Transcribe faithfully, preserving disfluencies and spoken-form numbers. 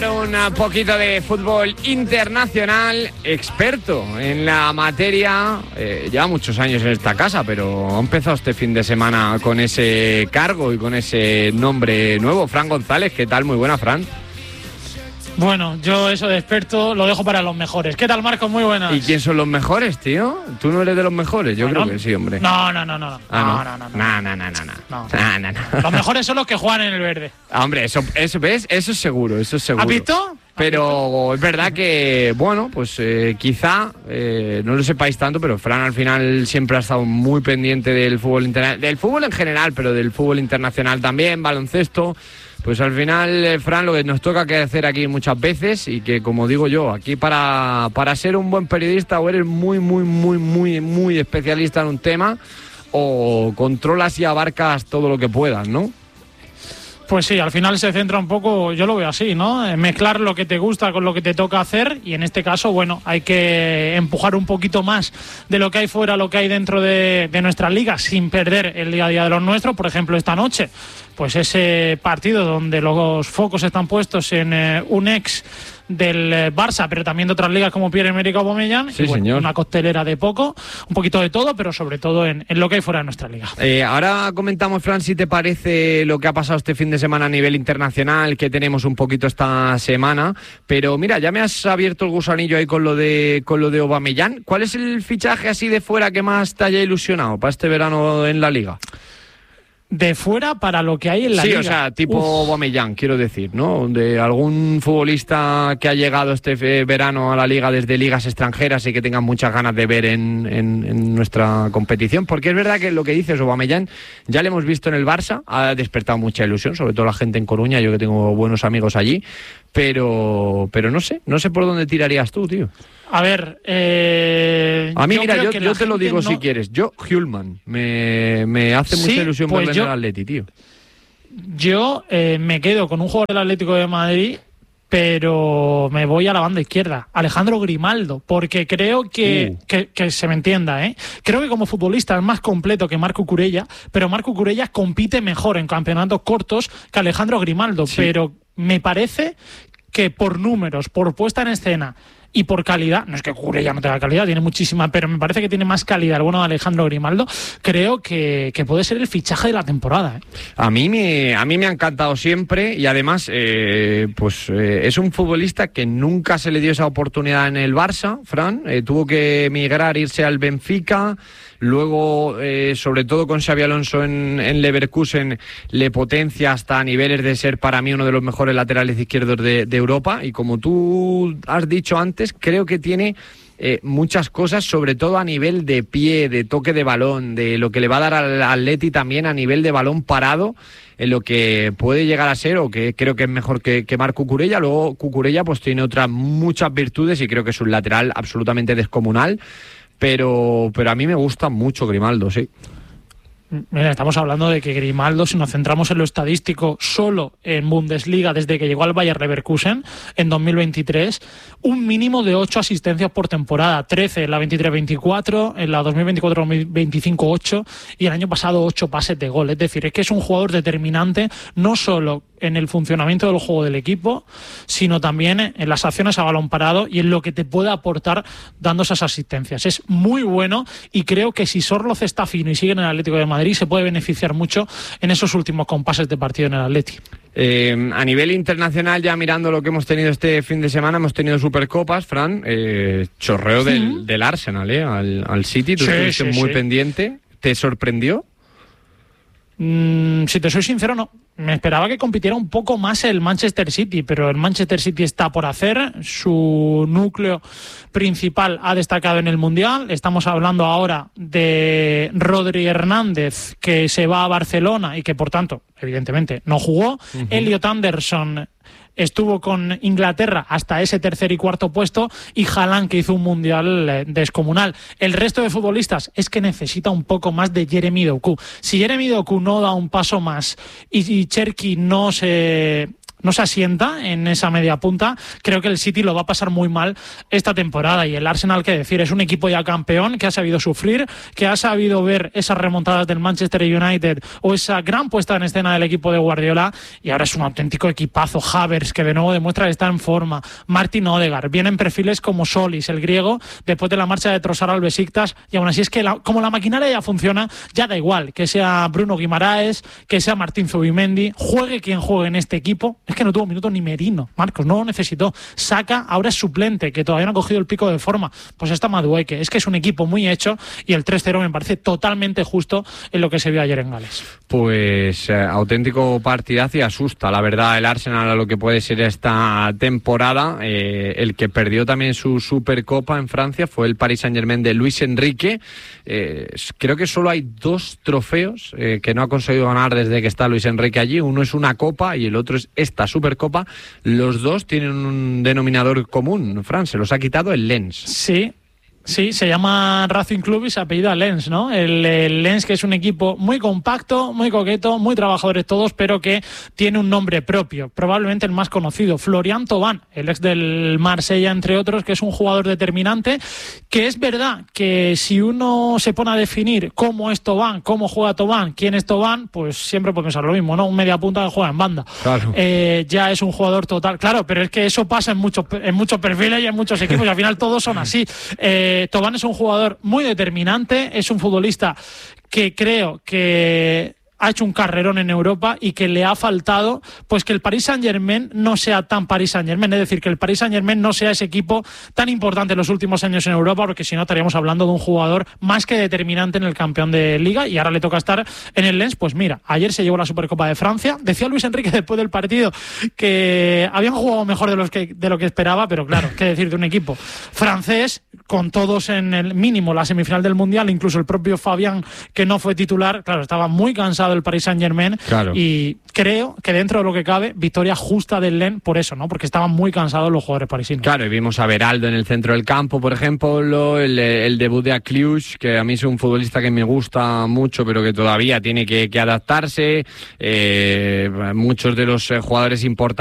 Un poquito de fútbol internacional, experto en la materia, eh, lleva muchos años en esta casa, pero ha empezado este fin de semana con ese cargo y con ese nombre nuevo. Fran González, ¿qué tal? Muy buena, Fran. Bueno, yo eso de experto lo dejo para los mejores. ¿Qué tal, Marcos? Muy buenas. ¿Y quién son los mejores, tío? ¿Tú no eres de los mejores? Yo bueno, creo que sí, hombre. No, no, no, no. Ah, no, no, no, no. No, no, no, no, no. No. No, no, no. Los mejores son los que juegan en el verde. Hombre, eso, eso, ¿ves? Eso es seguro, eso es seguro. ¿Has visto? Pero es verdad que, bueno, pues eh, quizá, eh, no lo sepáis tanto, pero Fran al final siempre ha estado muy pendiente del fútbol internacional, del fútbol en general, pero del fútbol internacional también, baloncesto. Pues al final, eh, Fran, lo que nos toca que hacer aquí muchas veces, y que como digo yo, aquí para, para ser un buen periodista o eres muy, muy, muy, muy, muy especialista en un tema, o controlas y abarcas todo lo que puedas, ¿no? Pues sí, al final se centra un poco, yo lo veo así, ¿no? Mezclar lo que te gusta con lo que te toca hacer, y en este caso, bueno, hay que empujar un poquito más de lo que hay fuera, lo que hay dentro de, de nuestra liga, sin perder el día a día de los nuestros. Por ejemplo, esta noche, pues ese partido donde los focos están puestos en eh, un ex del eh, Barça, pero también de otras ligas como Pierre-Emerick Aubameyang. Sí, y bueno, señor. Una costelera de poco, un poquito de todo, pero sobre todo en, en lo que hay fuera de nuestra liga. Eh, ahora comentamos, Fran, si te parece lo que ha pasado este fin de semana a nivel internacional, que tenemos un poquito esta semana, pero mira, ya me has abierto el gusanillo ahí con lo de con lo de Aubameyang. ¿Cuál es el fichaje así de fuera que más te haya ilusionado para este verano en la liga? De fuera para lo que hay en la sí, liga. Sí, o sea, tipo Aubameyang, quiero decir, ¿no? De algún futbolista que ha llegado este verano a la liga desde ligas extranjeras y que tengan muchas ganas de ver en, en, en nuestra competición. Porque es verdad que lo que dices, Aubameyang, ya lo hemos visto en el Barça, ha despertado mucha ilusión, sobre todo la gente en Coruña, yo que tengo buenos amigos allí, pero, pero no sé, no sé por dónde tirarías tú, tío. A ver, eh, a mí, yo mira, yo, yo te lo digo no... si quieres. Yo, Hjulman, me, me hace mucha sí, ilusión pues verle yo, en el Atleti, tío. Yo eh, me quedo con un jugador del Atlético de Madrid, pero me voy a la banda izquierda, Alejandro Grimaldo, porque creo que, uh. que, que se me entienda, ¿eh? Creo que como futbolista es más completo que Marco Cucurella, pero Marco Cucurella compite mejor en campeonatos cortos que Alejandro Grimaldo, sí. Pero me parece que por números, por puesta en escena y por calidad, no es que Cucurella no tenga calidad, tiene muchísima, pero me parece que tiene más calidad el bueno de Alejandro Grimaldo. Creo que, que puede ser el fichaje de la temporada, ¿eh? A mí me, a mí me ha encantado siempre, y además eh, pues eh, es un futbolista que nunca se le dio esa oportunidad en el Barça, Fran, eh, tuvo que emigrar, irse al Benfica. Luego, eh, sobre todo con Xabi Alonso en, en Leverkusen, le potencia hasta a niveles de ser para mí uno de los mejores laterales izquierdos de, de Europa. Y como tú has dicho antes, creo que tiene eh, muchas cosas, sobre todo a nivel de pie, de toque de balón, de lo que le va a dar al Atleti también a nivel de balón parado, en lo que puede llegar a ser, o que creo que es mejor que, que Marc Cucurella. Luego Cucurella pues tiene otras muchas virtudes y creo que es un lateral absolutamente descomunal. Pero, pero a mí me gusta mucho Grimaldo, sí. Mira, estamos hablando de que Grimaldo, si nos centramos en lo estadístico, solo en Bundesliga, desde que llegó al Bayer Leverkusen en dos mil veintitrés, un mínimo de ocho asistencias por temporada, trece en la veintitrés veinticuatro, en la dos mil veinticuatro dos mil veinticinco ocho, y el año pasado ocho pases de gol. Es decir, es que es un jugador determinante, no solo en el funcionamiento del juego del equipo, sino también en las acciones a balón parado y en lo que te puede aportar dando esas asistencias. Es muy bueno, y creo que si Sorloz está fino y sigue en el Atlético de Madrid, se puede beneficiar mucho en esos últimos compases de partido en el Atleti. Eh, a nivel internacional, ya mirando lo que hemos tenido este fin de semana, hemos tenido Supercopas, Fran, eh, chorreo del, ¿Mm? del Arsenal, ¿eh? al, al City, tú sí, estuviste sí, muy sí. pendiente. ¿Te sorprendió? Mm, si te soy sincero, no. Me esperaba que compitiera un poco más el Manchester City, pero el Manchester City está por hacer. Su núcleo principal ha destacado en el Mundial. Estamos hablando ahora de Rodri Hernández, que se va a Barcelona y que, por tanto, evidentemente, no jugó. Uh-huh. Elliot Anderson estuvo con Inglaterra hasta ese tercer y cuarto puesto, y Haaland, que hizo un mundial descomunal. El resto de futbolistas es que necesita un poco más de Jeremy Doku. Si Jeremy Doku no da un paso más y, y Cherki no se no se asienta en esa media punta, creo que el City lo va a pasar muy mal esta temporada. Y el Arsenal, qué decir, es un equipo ya campeón que ha sabido sufrir, que ha sabido ver esas remontadas del Manchester United o esa gran puesta en escena del equipo de Guardiola, y ahora es un auténtico equipazo. Havertz, que de nuevo demuestra que está en forma, Martin Odegaard, vienen perfiles como Solis, el griego, después de la marcha de Trossard al Besiktas, y aún así es que la, como la maquinaria ya funciona, ya da igual que sea Bruno Guimaraes, que sea Martín Zubimendi, juegue quien juegue en este equipo. Es que no tuvo minutos ni Merino, Marcos, no lo necesitó. Saka ahora es suplente, que todavía no ha cogido el pico de forma. Pues está Madueke. Es que es un equipo muy hecho, y el tres cero me parece totalmente justo en lo que se vio ayer en Gales. Pues eh, auténtico partidazo, y asusta, la verdad, el Arsenal a lo que puede ser esta temporada. Eh, el que perdió también su Supercopa en Francia fue el Paris Saint-Germain de Luis Enrique. Eh, creo que solo hay dos trofeos eh, que no ha conseguido ganar desde que está Luis Enrique allí. Uno es una copa y el otro es esta Supercopa. Los dos tienen un denominador común, Fran, se los ha quitado el Lens. Sí. Sí, se llama Racing Club y se apellida Lens, ¿no? El, el Lens, que es un equipo muy compacto, muy coqueto, muy trabajadores todos, pero que tiene un nombre propio, probablemente el más conocido, Florian Thauvin, el ex del Marsella, entre otros, que es un jugador determinante, que es verdad que si uno se pone a definir cómo es Thauvin, cómo juega Thauvin, quién es Thauvin, pues siempre puede pensar lo mismo, ¿no? Un media punta que juega en banda. Claro. Eh, ya es un jugador total, claro, pero es que eso pasa en muchos, en muchos perfiles y en muchos equipos, y al final todos son así. Eh, Eh, Thauvin es un jugador muy determinante, es un futbolista que creo que ha hecho un carrerón en Europa y que le ha faltado pues que el Paris Saint-Germain no sea tan Paris Saint-Germain, es decir, que el Paris Saint-Germain no sea ese equipo tan importante en los últimos años en Europa, porque si no estaríamos hablando de un jugador más que determinante en el campeón de Liga, y ahora le toca estar en el Lens. Pues mira, ayer se llevó la Supercopa de Francia. Decía Luis Enrique después del partido que habían jugado mejor de, los que, de lo que esperaba, pero claro, qué decir de un equipo francés con todos en el mínimo la semifinal del Mundial, incluso el propio Fabián, que no fue titular, claro, estaba muy cansado el Paris Saint-Germain, claro. Y creo que dentro de lo que cabe, victoria justa del Lens por eso, ¿no? Porque estaban muy cansados los jugadores parisinos. Claro, y vimos a Beraldo en el centro del campo, por ejemplo, el, el debut de Akliush, que a mí es un futbolista que me gusta mucho, pero que todavía tiene que, que adaptarse. Eh, muchos de los jugadores importantes